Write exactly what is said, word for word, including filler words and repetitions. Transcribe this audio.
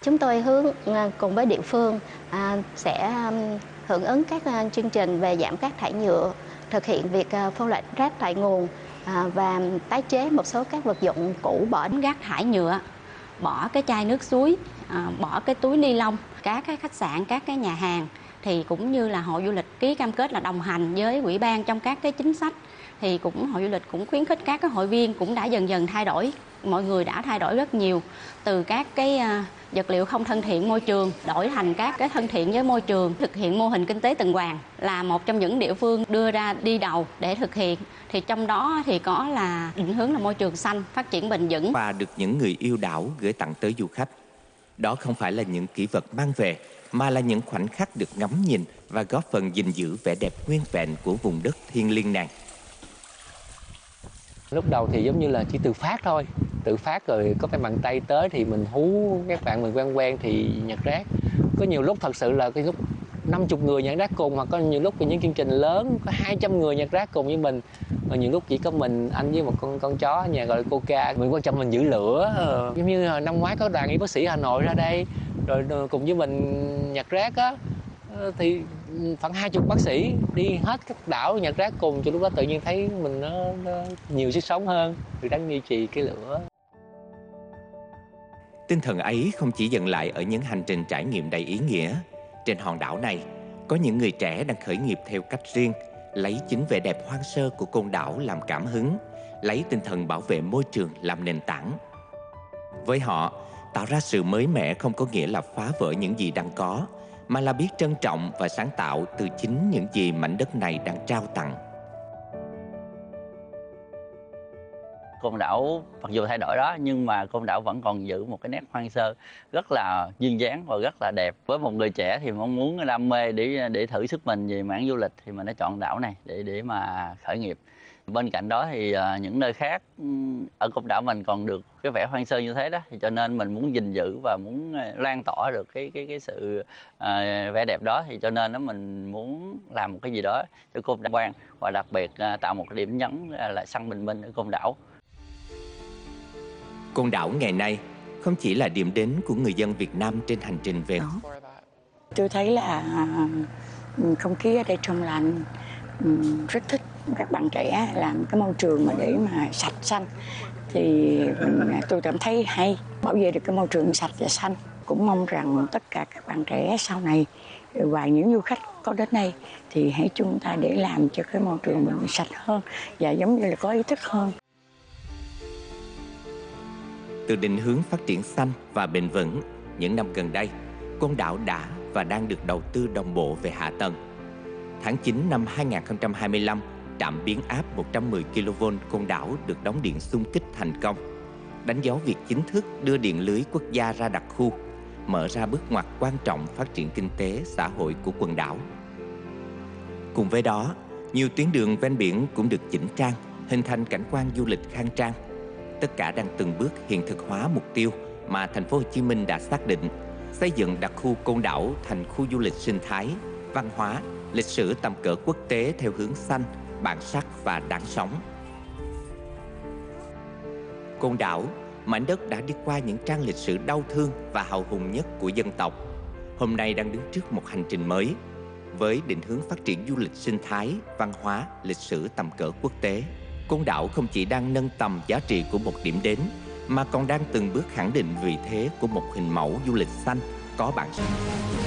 Chúng tôi hướng cùng với địa phương sẽ hưởng ứng các chương trình về giảm rác thải nhựa, thực hiện việc phân loại rác tại nguồn và tái chế một số các vật dụng cũ. Bỏ rác thải nhựa, bỏ cái chai nước suối, bỏ cái túi ni lông. Các cái khách sạn, các cái nhà hàng thì cũng như là hội du lịch ký cam kết là đồng hành với ủy ban trong các cái chính sách, thì cũng hội du lịch cũng khuyến khích các cái hội viên cũng đã dần dần thay đổi. Mọi người đã thay đổi rất nhiều, từ các cái vật liệu không thân thiện môi trường đổi thành các cái thân thiện với môi trường. Thực hiện mô hình kinh tế tuần hoàn là một trong những địa phương đưa ra đi đầu để thực hiện, thì trong đó thì có là định hướng là môi trường xanh, phát triển bền vững. Và được những người yêu đảo gửi tặng tới du khách. Đó không phải là những kỷ vật mang về, mà là những khoảnh khắc được ngắm nhìn và góp phần gìn giữ vẻ đẹp nguyên vẹn của vùng đất thiêng liêng này. Lúc đầu thì giống như là chỉ tự phát thôi, tự phát rồi có cái bàn tay tới thì mình hú các bạn mình quen quen thì nhặt rác. Có nhiều lúc thật sự là cái lúc năm mươi người nhặt rác cùng, mà có nhiều lúc thì những chương trình lớn có hai trăm người nhặt rác cùng với mình. Rồi nhiều lúc chỉ có mình, anh với một con con chó ở nhà gọi là Coca, mình quan trọng mình giữ lửa. Ờ, giống như là năm ngoái có đoàn y bác sĩ Hà Nội ra đây, rồi cùng với mình nhặt rác á, thì khoảng hai chục bác sĩ đi hết các đảo nhặt rác cùng, cho lúc đó tự nhiên thấy mình nó, nó nhiều sức sống hơn, thì đáng duy trì cái lửa. Tinh thần ấy không chỉ dừng lại ở những hành trình trải nghiệm đầy ý nghĩa. Trên hòn đảo này, có những người trẻ đang khởi nghiệp theo cách riêng, lấy chính vẻ đẹp hoang sơ của côn đảo làm cảm hứng, lấy tinh thần bảo vệ môi trường làm nền tảng. Với họ, tạo ra sự mới mẻ không có nghĩa là phá vỡ những gì đang có, mà là biết trân trọng và sáng tạo từ chính những gì mảnh đất này đang trao tặng. Côn Đảo mặc dù thay đổi đó, nhưng mà Côn Đảo vẫn còn giữ một cái nét hoang sơ rất là duyên dáng và rất là đẹp. Với một người trẻ thì mong muốn đam mê để để thử sức mình về mảng du lịch thì mình đã chọn đảo này để để mà khởi nghiệp. Bên cạnh đó thì những nơi khác ở Côn Đảo mình còn được cái vẻ hoang sơ như thế đó, thì cho nên mình muốn gìn giữ và muốn lan tỏa được cái cái cái sự uh, vẻ đẹp đó, thì cho nên đó mình muốn làm một cái gì đó cho Côn Đảo quan, và đặc biệt uh, tạo một cái điểm nhấn là săn bình minh ở Côn Đảo. Côn Đảo ngày nay không chỉ là điểm đến của người dân Việt Nam trên hành trình về. Tôi thấy là không khí ở đây trong lành, rất thích các bạn trẻ làm cái môi trường mà để mà sạch xanh, thì tôi cảm thấy hay, bảo vệ được cái môi trường sạch và xanh. Cũng mong rằng tất cả các bạn trẻ sau này và những du khách có đến đây thì hãy chung tay để làm cho cái môi trường mình sạch hơn và giống như là có ý thức hơn. Từ định hướng phát triển xanh và bền vững, những năm gần đây, Côn Đảo đã và đang được đầu tư đồng bộ về hạ tầng. Tháng chín năm hai nghìn không trăm hai mươi lăm, trạm biến áp một trăm mười ki lô vôn Côn Đảo được đóng điện xung kích thành công, đánh dấu việc chính thức đưa điện lưới quốc gia ra đặc khu, mở ra bước ngoặt quan trọng phát triển kinh tế, xã hội của quần đảo. Cùng với đó, nhiều tuyến đường ven biển cũng được chỉnh trang, hình thành cảnh quan du lịch khang trang. Tất cả đang từng bước hiện thực hóa mục tiêu mà thành phố Hồ Chí Minh đã xác định, xây dựng đặc khu Côn Đảo thành khu du lịch sinh thái, văn hóa, lịch sử tầm cỡ quốc tế theo hướng xanh, bản sắc và đáng sống. Côn Đảo, mảnh đất đã đi qua những trang lịch sử đau thương và hào hùng nhất của dân tộc, hôm nay đang đứng trước một hành trình mới, với định hướng phát triển du lịch sinh thái, văn hóa, lịch sử tầm cỡ quốc tế. Côn Đảo không chỉ đang nâng tầm giá trị của một điểm đến, mà còn đang từng bước khẳng định vị thế của một hình mẫu du lịch xanh có bản sắc.